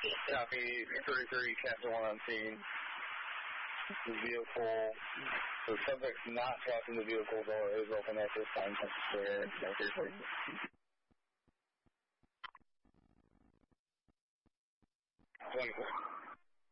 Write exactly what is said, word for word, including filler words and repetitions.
Copy, thirty-three, Captain one on scene. The vehicle, the subject's not trapped in the vehicle, door is open at this time. Clear. twenty-four.